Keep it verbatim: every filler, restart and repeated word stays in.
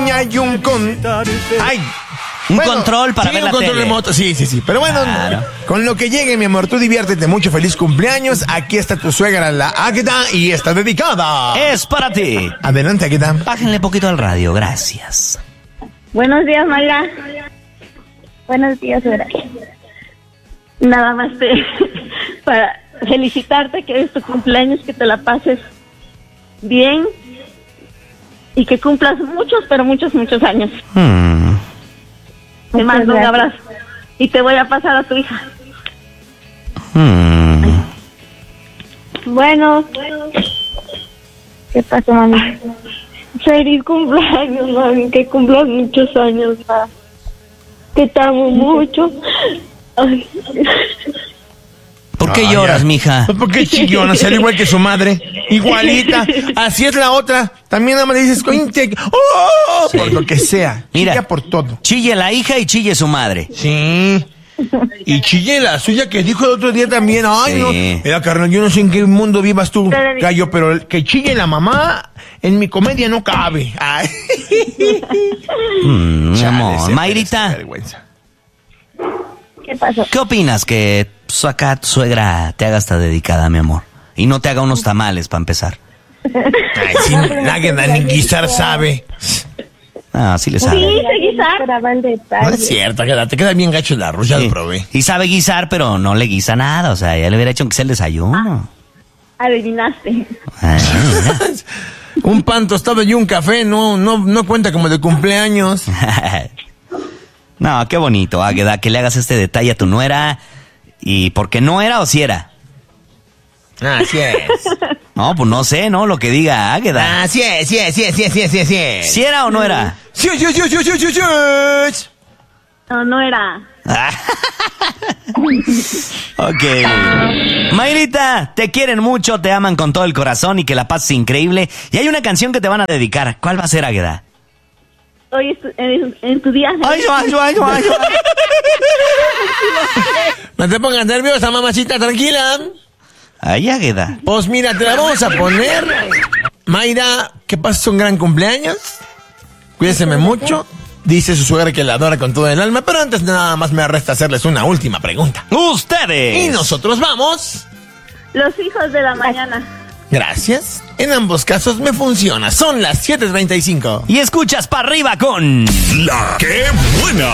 niña y un con... ¡Ay! Un bueno, control para sí, ver un la control tele. remoto, sí, sí, sí. Pero bueno, Claro. con lo que llegue, mi amor, tú diviértete mucho. Feliz cumpleaños. Aquí está tu suegra, la Águeda, y está dedicada. Es para ti. Adelante, Águeda. Bájenle poquito al radio, gracias. Buenos días, Mayra. Buenos días, Vera. Nada más te, para felicitarte que es tu cumpleaños, que te la pases bien y que cumplas muchos, pero muchos, muchos años. Hmm. Te mando un abrazo y te voy a pasar a tu hija. Hmm. Bueno. ¿Qué pasa, mami? Feliz cumpleaños, mami, que cumplas muchos años más. Que te amo mucho. Ay. ¿Por qué Ay, lloras, ay. mija? Pues porque chillona, será igual que su madre. Igualita. Así es la otra. También nada más le dices, cointe, ¡oh! Sí. Por lo que sea. Mira. Chilla por todo. Chille la hija y chille su madre. Sí. Y chille la suya que dijo el otro día también. Ay, Sí. no. Mira, carnal, yo no sé en qué mundo vivas tú, gallo, pero el que chille la mamá en mi comedia no cabe. Ay. Mm, mi Chale, amor. se Mayrita, merece vergüenza. ¿Qué pasó? ¿qué opinas que pues, acá tu suegra te haga hasta dedicada, mi amor? Y no te haga unos tamales para empezar. Ay, sí, nadie ni guisar sabe. Ah, sí le Sí, sabe. sé guisar. Esperaba el detalle. No es cierto, que te queda bien gacho el arroz, ya Sí. lo probé. Y sabe guisar, pero no le guisa nada. O sea, ya le hubiera hecho que sea el desayuno. Adivinaste. Ah, mira. Un pan tostado y un café no, no, no cuenta como de cumpleaños. No, qué bonito, Águeda, que le hagas este detalle a tu nuera. ¿Y por qué no era o si era? Así es. No, pues no sé, ¿no? Lo que diga Águeda. Así es, sí es, sí es, sí es, sí es, sí es, sí es. ¿Si era o no era? Sí, sí, sí, sí, sí, sí, sí. No, no era. Ok. Mayrita, te quieren mucho, te aman con todo el corazón y que la pases increíble. Y hay una canción que te van a dedicar. ¿Cuál va a ser, Águeda? Hoy es tu- en, en tu día. Ay, ay, ay, ay, ay. No te pongas nerviosa, mamacita, tranquila. Ay, Águeda. Pues mira, te la vamos a poner. Mayra, que pases un gran cumpleaños. Cuídeseme mucho. Dice su suegra que la adora con todo el alma, pero antes nada más me resta hacerles una última pregunta. Ustedes. Y nosotros vamos. Los hijos de la mañana. Gracias. En ambos casos me funciona. Son las siete treinta y cinco. Y escuchas para arriba con... La que buena.